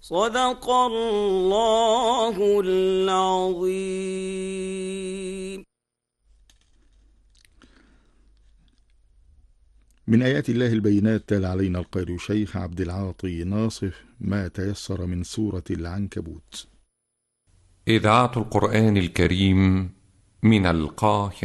صدق الله العظيم. من آيات الله البينات تال علينا القارئ الشيخ عبد العاطي ناصف ما تيسر من سورة العنكبوت. إذاعة القرآن الكريم من القاهرة.